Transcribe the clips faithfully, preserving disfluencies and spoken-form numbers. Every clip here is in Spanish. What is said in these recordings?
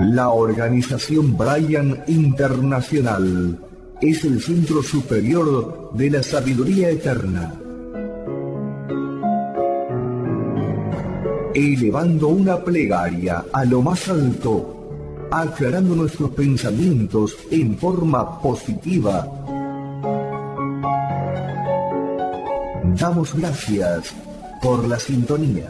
La organización Brian Internacional es el centro superior de la sabiduría eterna, elevando una plegaria a lo más alto, aclarando nuestros pensamientos en forma positiva. Damos gracias por la sintonía.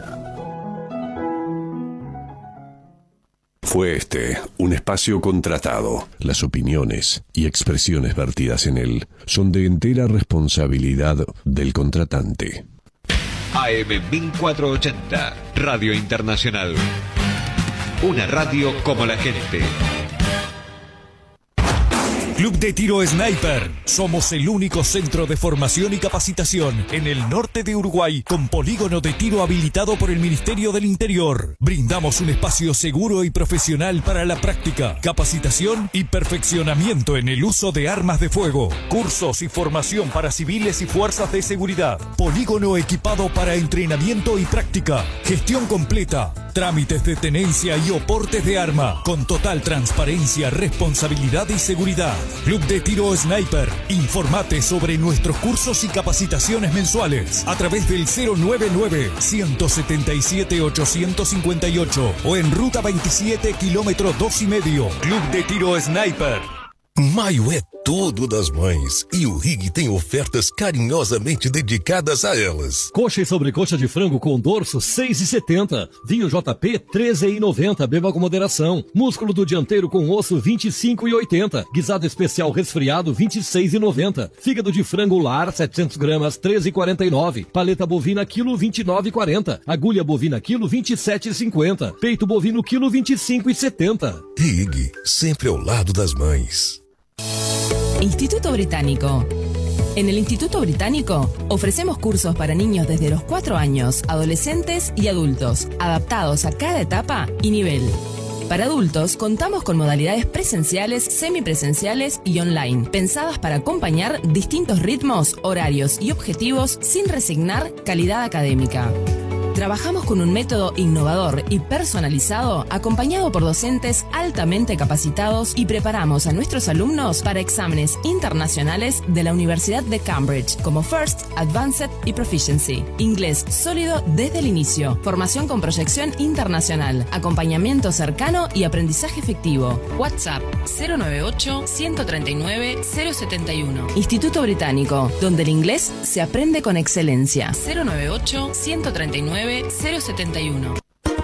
Fue este un espacio contratado. Las opiniones y expresiones vertidas en él son de entera responsabilidad del contratante. A M mil cuatrocientos ochenta, Radio Internacional. Una radio como la gente. Club de Tiro Sniper. Somos el único centro de formación y capacitación en el norte de Uruguay con polígono de tiro habilitado por el Ministerio del Interior. Brindamos un espacio seguro y profesional para la práctica, capacitación y perfeccionamiento en el uso de armas de fuego. Cursos y formación para civiles y fuerzas de seguridad. Polígono equipado para entrenamiento y práctica. Gestión completa. Trámites de tenencia y oportes de arma con total transparencia, responsabilidad y seguridad. Club de Tiro Sniper. Informate sobre nuestros cursos y capacitaciones mensuales a través del cero nueve nueve, uno siete siete, ocho cinco ocho o en Ruta veintisiete, kilómetro dos y medio. Club de Tiro Sniper. Maio é todo das mães e o Rig tem ofertas carinhosamente dedicadas a elas. Coxa e sobrecoxa de frango com dorso seis reais e setenta centavos. Vinho J P treze reais e noventa centavos. Beba com moderação. Músculo do dianteiro com osso vinte e cinco reais e oitenta centavos. Guisado especial resfriado vinte e seis reais e noventa centavos. Fígado de frango lar setecentos gramas treze reais e quarenta e nove centavos. Paleta bovina quilo vinte e nove reais e quarenta centavos. Agulha bovina quilo vinte e sete reais e cinquenta centavos. Peito bovino quilo vinte e cinco reais e setenta centavos. Rig, sempre ao lado das mães. Instituto Británico. En el Instituto Británico ofrecemos cursos para niños desde los cuatro años, adolescentes y adultos, adaptados a cada etapa y nivel. Para adultos contamos con modalidades presenciales, semipresenciales y online, pensadas para acompañar distintos ritmos, horarios y objetivos sin resignar calidad académica. Trabajamos con un método innovador y personalizado, acompañado por docentes altamente capacitados y preparamos a nuestros alumnos para exámenes internacionales de la Universidad de Cambridge, como First, Advanced y Proficiency. Inglés sólido desde el inicio, formación con proyección internacional, acompañamiento cercano y aprendizaje efectivo. WhatsApp cero nueve ocho, uno tres nueve, cero siete uno. Instituto Británico, donde el inglés se aprende con excelencia. cero nueve ocho, uno tres nueve, cero siete uno.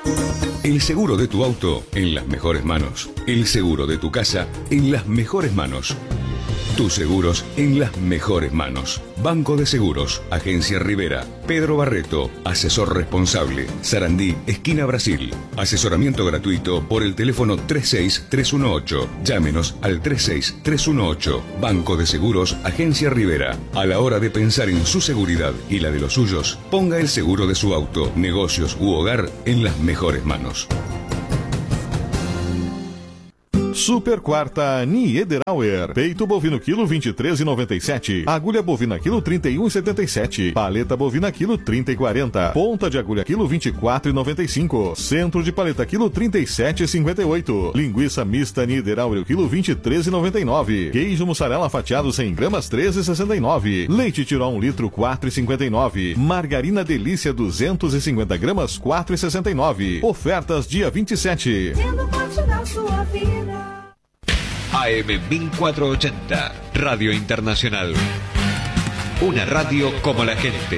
El seguro de tu auto en las mejores manos. El seguro de tu casa en las mejores manos. Tus seguros en las mejores manos. Banco de Seguros, Agencia Rivera, Pedro Barreto, asesor responsable, Sarandí, esquina Brasil. Asesoramiento gratuito por el teléfono tres seis tres uno ocho. Llámenos al tres seis tres uno ocho. Banco de Seguros, Agencia Rivera. A la hora de pensar en su seguridad y la de los suyos, ponga el seguro de su auto, negocios u hogar en las mejores manos. Super Quarta Niederauer. Peito bovino quilo vinte e três reais e noventa e sete centavos. Agulha bovina quilo trinta e um reais e setenta e sete centavos. Paleta bovina quilo trinta e quarenta centavos. Ponta de agulha quilo vinte e quatro reais e noventa e cinco centavos. Centro de paleta quilo trinta e sete reais e cinquenta e oito centavos. Linguiça mista Niederauer quilo vinte e três reais e noventa e nove centavos. Queijo mussarela fatiado cem gramas treze reais e sessenta e nove centavos. Leite Tirol um litro quatro reais e cinquenta e nove centavos. Margarina Delícia duzentos e cinquenta gramas quatro reais e sessenta e nove centavos. Ofertas dia vinte e sete. A M mil cuatrocientos ochenta, Radio Internacional. Una radio como la gente.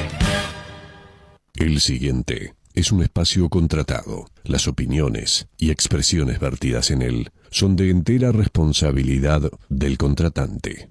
El siguiente es un espacio contratado. Las opiniones y expresiones vertidas en él son de entera responsabilidad del contratante.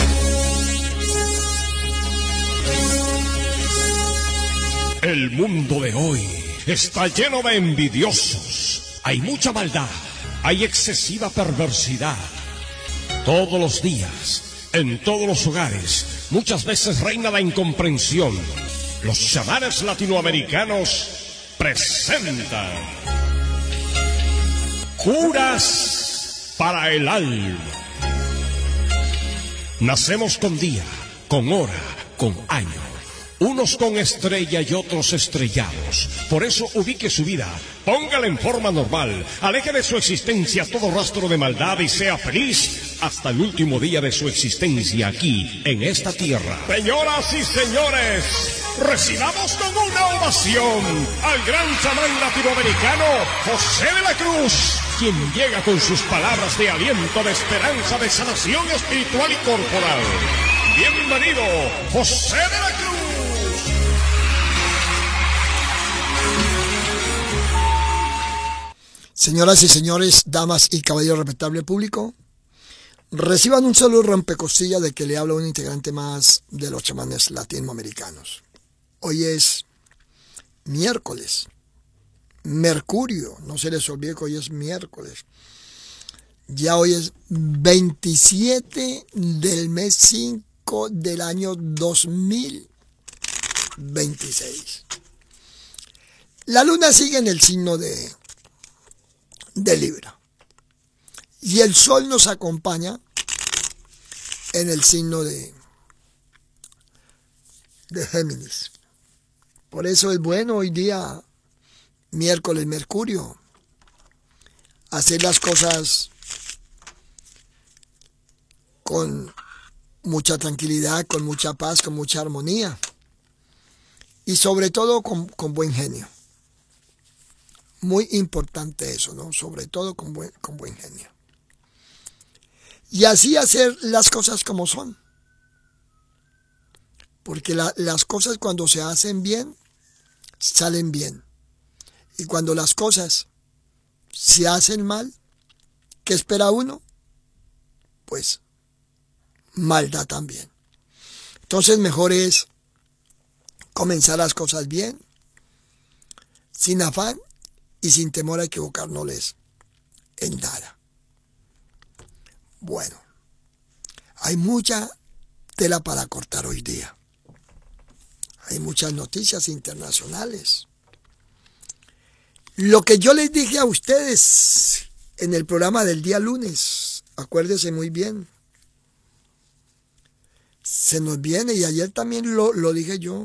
El mundo de hoy está lleno de envidiosos. Hay mucha maldad. Hay excesiva perversidad. Todos los días, en todos los hogares, muchas veces reina la incomprensión. Los chamanes latinoamericanos presentan Curas para el alma. Nacemos con día, con hora, con año. unos con estrella y otros estrellados. Por eso ubique su vida, póngala en forma normal, aleje de su existencia todo rastro de maldad y sea feliz hasta el último día de su existencia aquí, en esta tierra. Señoras y señores, recibamos con una ovación al gran chamán latinoamericano José de la Cruz, quien llega con sus palabras de aliento, de esperanza, de sanación espiritual y corporal. Bienvenido, José de la Cruz. Señoras y señores, damas y caballeros respetable público, reciban un saludo rompecostillas de que le habla un integrante más de los chamanes latinoamericanos. Hoy es miércoles, Mercurio, no se les olvide que hoy es miércoles. Ya hoy es veintisiete del mes cinco del año dos mil veintiséis. La luna sigue en el signo de, de Libra y el sol nos acompaña en el signo de, de Géminis. Por eso es bueno hoy día, miércoles, Mercurio, hacer las cosas con mucha tranquilidad, con mucha paz, con mucha armonía y sobre todo con, con buen genio. Muy importante eso, ¿no? Sobre todo con buen, con buen genio. Y así hacer las cosas como son. Porque la, las cosas cuando se hacen bien, salen bien. Y cuando las cosas se hacen mal, ¿qué espera uno? Pues maldad también. Entonces mejor es comenzar las cosas bien, sin afán y sin temor a equivocarnos en nada. Bueno, hay mucha tela para cortar hoy día. Hay muchas noticias internacionales. Lo que yo les dije a ustedes en el programa del día lunes, acuérdense muy bien, se nos viene, y ayer también lo, lo dije yo,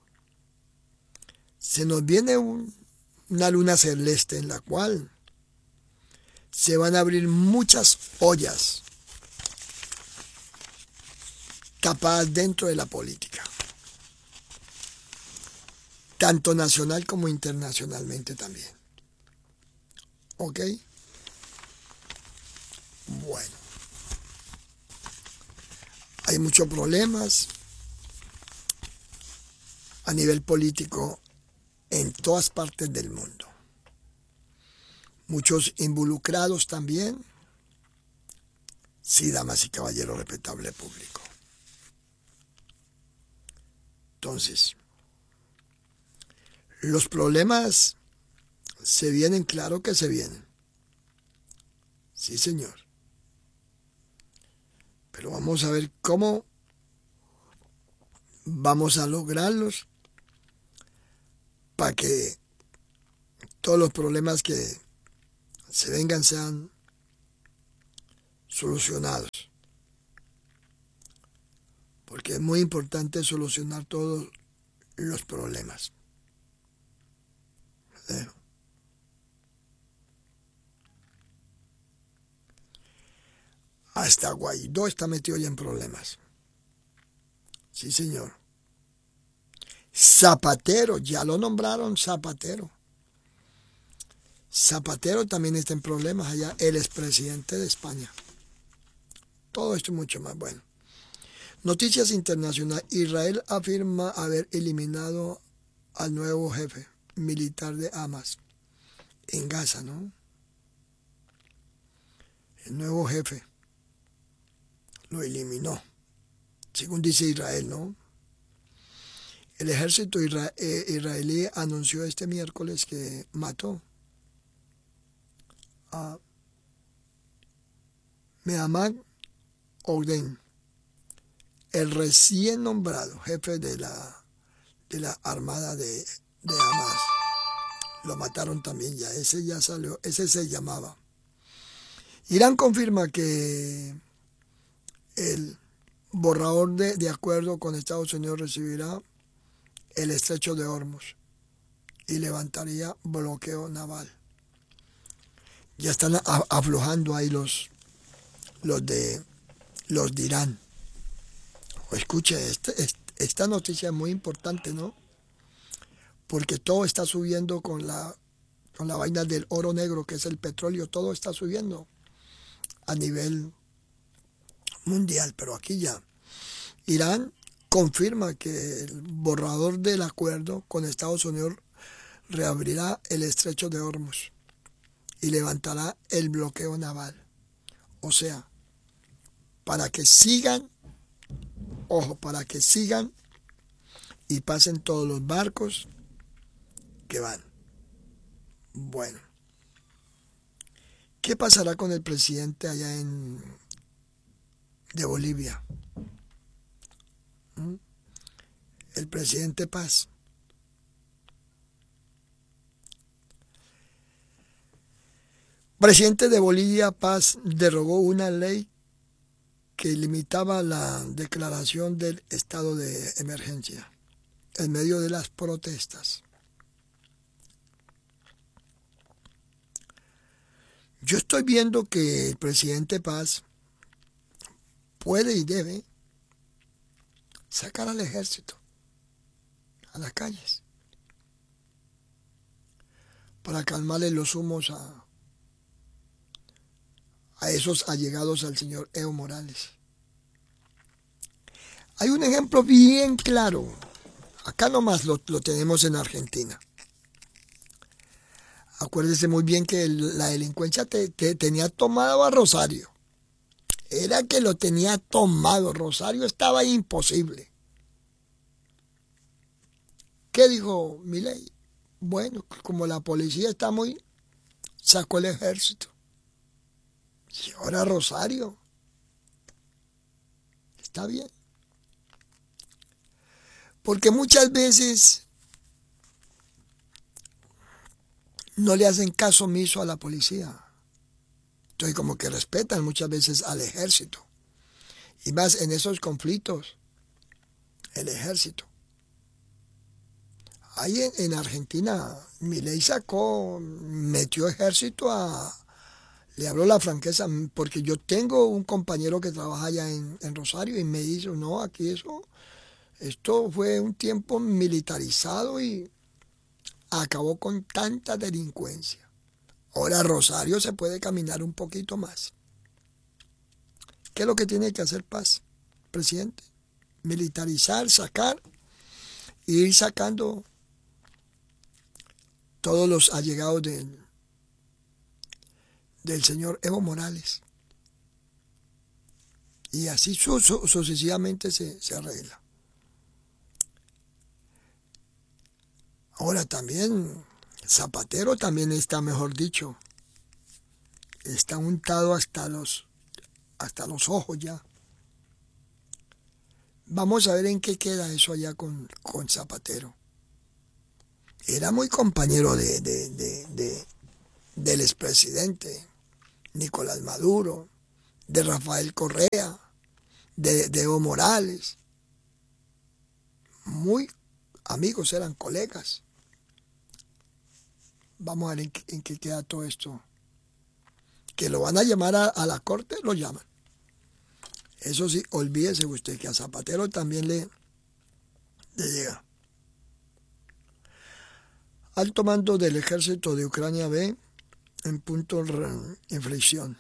se nos viene un, una luna celeste en la cual se van a abrir muchas ollas tapadas dentro de la política, tanto nacional como internacionalmente también. ¿Ok? Bueno. Hay muchos problemas a nivel político en todas partes del mundo. Muchos involucrados también. Sí, damas y caballeros, respetable público. Entonces, los problemas se vienen, claro que se vienen. Sí, señor. Pero vamos a ver cómo vamos a lograrlos para que todos los problemas que se vengan sean solucionados. Porque es muy importante solucionar todos los problemas. ¿Eh? Hasta Guaidó está metido ya en problemas. Sí, señor. Zapatero, ya lo nombraron Zapatero. Zapatero también está en problemas allá, el expresidente de España. Todo esto y mucho más. Bueno. Noticias internacionales. Israel afirma haber eliminado al nuevo jefe militar de Hamas en Gaza, ¿no? El nuevo jefe lo eliminó, según dice Israel, ¿no? El ejército isra- eh, israelí anunció este miércoles que mató a Mehamad Oden, el recién nombrado jefe de la, de la armada de, de Hamas. Lo mataron también ya, ese ya salió, ese se llamaba. Irán confirma que el borrador de, de acuerdo con Estados Unidos recibirá el estrecho de Hormuz y levantaría bloqueo naval. Ya están aflojando ahí los, los, de, los de Irán. O escuche, este, esta noticia es muy importante, ¿no? Porque todo está subiendo con la, con la vaina del oro negro, que es el petróleo, todo está subiendo a nivel mundial, pero aquí ya. Irán confirma que el borrador del acuerdo con Estados Unidos reabrirá el estrecho de Hormuz y levantará el bloqueo naval. O sea, para que sigan, ojo, para que sigan y pasen todos los barcos que van. Bueno, ¿qué pasará con el presidente allá en de Bolivia? ¿Mm? El presidente Paz. Presidente de Bolivia, Paz derogó una ley que limitaba la declaración del estado de emergencia en medio de las protestas. Yo estoy viendo que el presidente Paz puede y debe sacar al ejército a las calles para calmarle los humos a a esos allegados al señor Evo Morales. Hay un ejemplo bien claro, acá nomás lo, lo tenemos en Argentina. Acuérdese muy bien que el, la delincuencia te, te, tenía tomado a Rosario. Era que lo tenía tomado, Rosario estaba imposible. ¿Qué dijo Milei? Bueno, como la policía está muy, sacó el ejército. Y ahora Rosario está bien, porque muchas veces no le hacen caso omiso a la policía, entonces como que respetan muchas veces al ejército, y más en esos conflictos, el ejército. Ahí en, en Argentina Milei sacó, metió ejército a Le hablo la franqueza, porque yo tengo un compañero que trabaja allá en, en Rosario y me dice, no, aquí eso, esto fue un tiempo militarizado y acabó con tanta delincuencia. Ahora Rosario se puede caminar un poquito más. ¿Qué es lo que tiene que hacer Paz, presidente? Militarizar, sacar y ir sacando todos los allegados del del señor Evo Morales. Y así su, su, sucesivamente se, se arregla. Ahora también, Zapatero también está, mejor dicho, está untado hasta los, hasta los ojos ya. Vamos a ver en qué queda eso allá con, con Zapatero. Era muy compañero de, de, de, de, del expresidente Nicolás Maduro, de Rafael Correa, de, de Evo Morales. Muy amigos, eran colegas. Vamos a ver en qué, en qué queda todo esto. Que lo van a llamar a, a la corte, lo llaman. Eso sí, olvídese usted que a Zapatero también le, le llega. Alto mando del ejército de Ucrania ve en punto de inflexión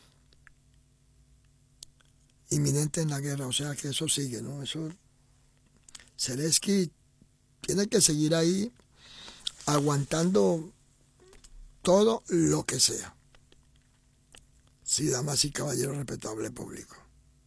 inminente en la guerra, o sea que eso sigue, ¿no? Eso, Zelensky tiene que seguir ahí aguantando todo lo que sea. Sí, damas y caballeros, respetable público.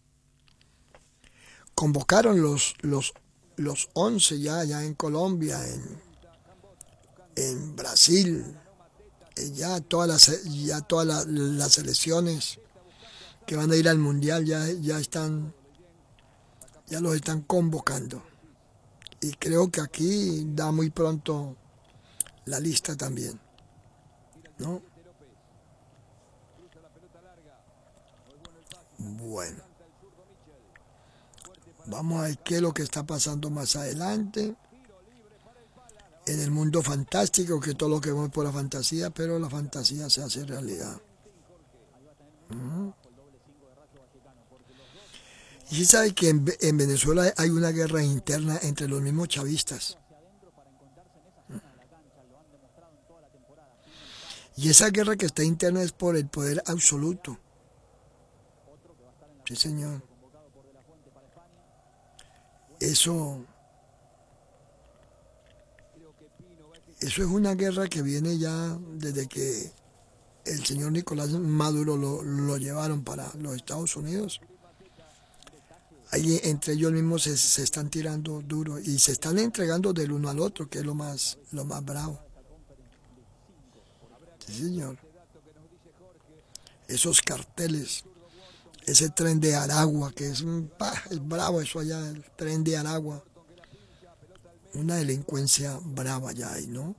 Convocaron los los los once ya, ya en Colombia, en, en Brasil, ya todas las ya todas las, las selecciones que van a ir al mundial ya, ya están ya los están convocando, y creo que aquí da muy pronto la lista también, ¿no? Bueno, vamos a ver qué es lo que está pasando más adelante. en el mundo fantástico, que todo lo que vemos por la fantasía, pero la fantasía se hace realidad. ¿Mm? Y sabe que en, en Venezuela hay una guerra interna entre los mismos chavistas. Y esa guerra que está interna es por el poder absoluto. Sí, señor. Eso, eso es una guerra que viene ya desde que el señor Nicolás Maduro lo, lo llevaron para los Estados Unidos. Ahí entre ellos mismos se, se están tirando duro y se están entregando del uno al otro, que es lo más, lo más bravo. Sí, señor. Esos carteles, ese tren de Aragua, que es, bah, es bravo eso allá, el tren de Aragua. Una delincuencia brava ya hay, ¿no?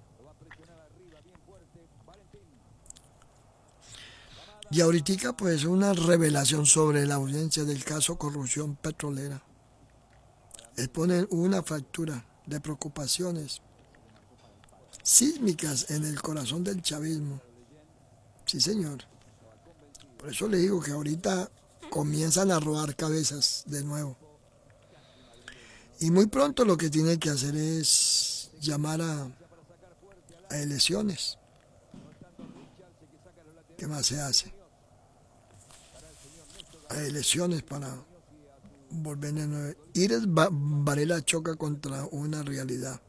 Y ahorita pues una revelación sobre la audiencia del caso corrupción petrolera. Él pone una fractura de preocupaciones sísmicas en el corazón del chavismo. Sí, señor. Por eso le digo que ahorita comienzan a robar cabezas de nuevo. Y muy pronto lo que tiene que hacer es llamar a, a elecciones. ¿Qué más se hace? A elecciones para volver de nuevo. Iris Varela choca contra una realidad.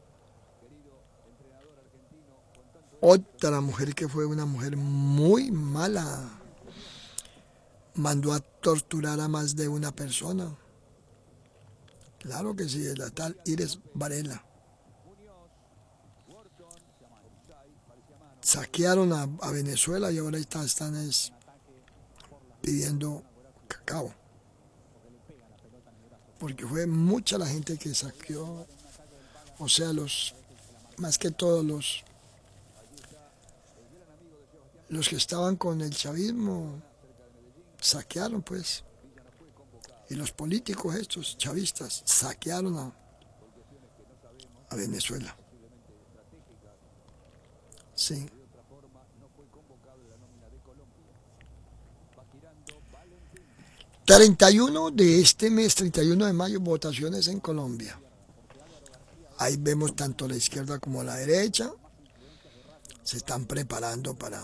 Otra mujer que fue una mujer muy mala. Mandó a torturar a más de una persona. Claro que sí, es la tal Iris Varela. Saquearon a, a Venezuela y ahora están, están es, pidiendo cacao. Porque fue mucha la gente que saqueó, o sea, los, más que todos los, los que estaban con el chavismo, saquearon pues. Y los políticos estos, chavistas, saquearon a, a Venezuela. Sí. treinta y uno de este mes, treinta y uno de mayo, votaciones en Colombia. Ahí vemos tanto la izquierda como la derecha. Se están preparando para,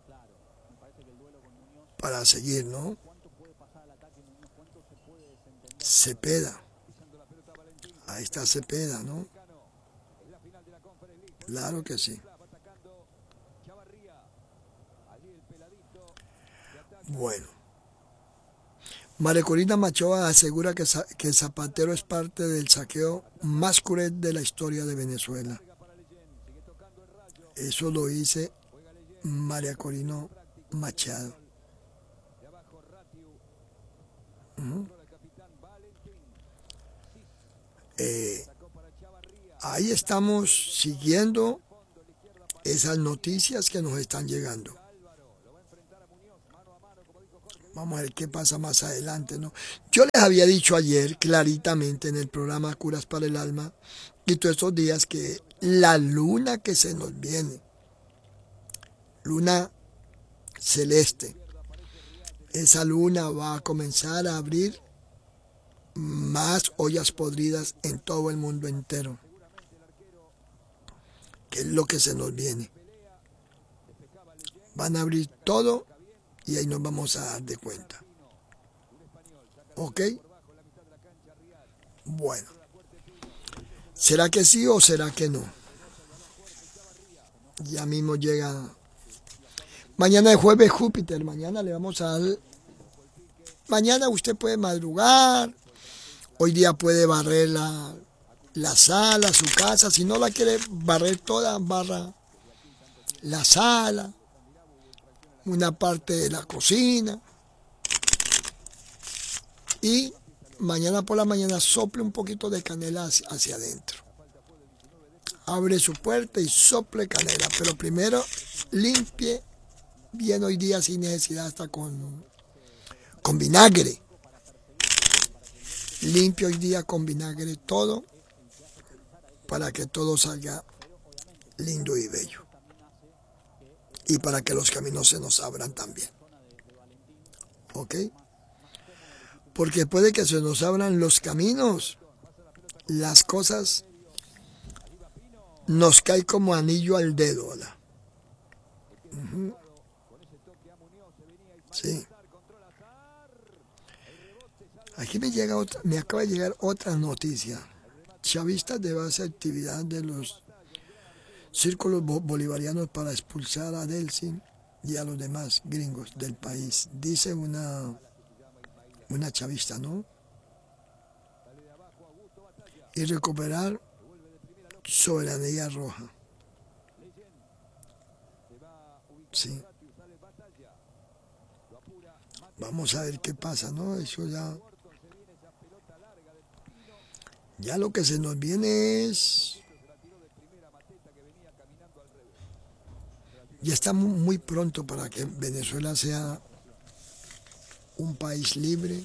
para seguir, ¿no? Cepeda. Ahí está Cepeda, ¿no? Claro que sí. Bueno. María Corina Machoa asegura que, que Zapatero es parte del saqueo más cruel de la historia de Venezuela. Eso lo dice María Corina Machado. Uh-huh. Eh, ahí estamos siguiendo esas noticias que nos están llegando. Vamos a ver qué pasa más adelante, ¿no? Yo les había dicho ayer claritamente en el programa Curas para el Alma y todos estos días que la luna que se nos viene, luna celeste, esa luna va a comenzar a abrir más ollas podridas en todo el mundo entero, que es lo que se nos viene. Van a abrir todo y ahí nos vamos a dar de cuenta. ¿Ok? Bueno. ¿Será que sí o será que no? Ya mismo llega. Mañana es jueves Júpiter. Mañana le vamos a dar. Mañana usted puede madrugar. Hoy día puede barrer la, la sala, su casa. Si no la quiere barrer toda, barra la sala. Una parte de la cocina y mañana por la mañana sople un poquito de canela hacia, hacia adentro. Abre su puerta y sople canela, pero primero limpie bien hoy día sin necesidad hasta con, con vinagre. Limpie hoy día con vinagre todo para que todo salga lindo y bello. Y para que los caminos se nos abran también. ¿Ok? Porque después de que se nos abran los caminos, las cosas nos caen como anillo al dedo, ¿verdad? Uh-huh. Sí. Aquí me llega otra, me acaba de llegar otra noticia. Chavistas de base actividad de los círculos bolivarianos para expulsar a Delcy y a los demás gringos del país. Dice una, una chavista, ¿no? Y recuperar soberanía roja. Sí. Vamos a ver qué pasa, ¿no? Eso ya... Ya lo que se nos viene es... Ya está muy, muy pronto para que Venezuela sea un país libre.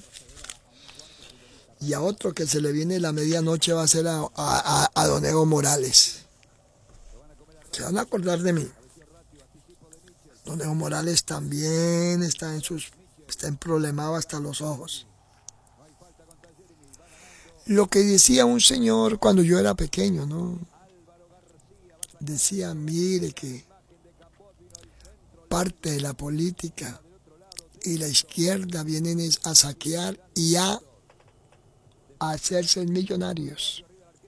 Y a otro que se le viene la medianoche va a ser a, a, a, a don Evo Morales. Se van a acordar de mí. Don Evo Morales también está en sus... está emproblemado hasta los ojos. Lo que decía un señor cuando yo era pequeño, ¿no? Decía, mire que parte de la política y la izquierda vienen a saquear y a hacerse millonarios.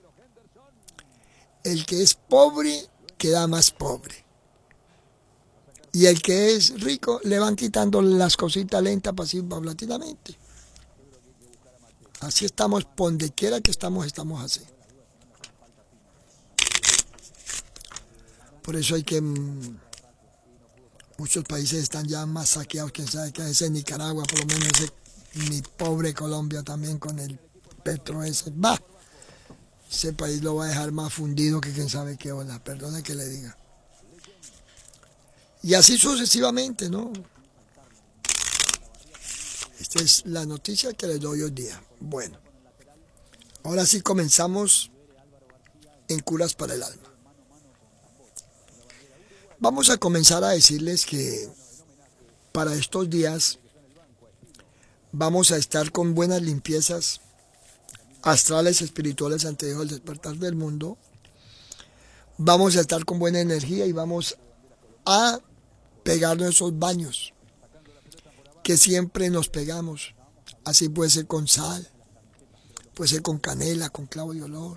El que es pobre queda más pobre. Y el que es rico le van quitando las cositas lentas, paulatinamente. Así estamos, por donde quiera que estamos, estamos así. Por eso hay que... Muchos países están ya más saqueados, quién sabe qué es en Nicaragua, por lo menos ese, mi pobre Colombia también con el petro ese. ¡Bah! Ese país lo va a dejar más fundido que quién sabe qué onda, perdone que le diga. Y así sucesivamente, ¿no? Esta es la noticia que les doy hoy día. Bueno, ahora sí comenzamos en Curas para el Alma. Vamos a comenzar a decirles que para estos días vamos a estar con buenas limpiezas astrales, espirituales ante Dios, el despertar del mundo. Vamos a estar con buena energía y vamos a pegarnos esos baños que siempre nos pegamos. Así puede ser con sal, puede ser con canela, con clavo de olor,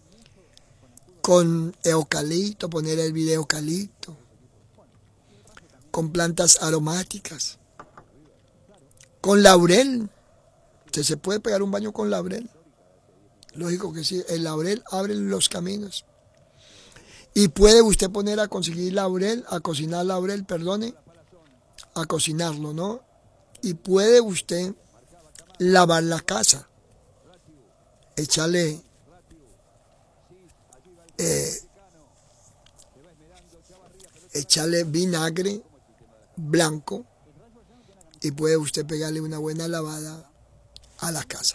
con eucalipto, poner el video eucalipto, con plantas aromáticas, con laurel. ¿Usted se puede pegar un baño con laurel? Lógico que sí, el laurel abre los caminos. Y puede usted poner a conseguir laurel, a cocinar laurel, perdone, a cocinarlo, ¿no? Y puede usted lavar la casa, echarle eh, echarle vinagre blanco y puede usted pegarle una buena lavada a la casa.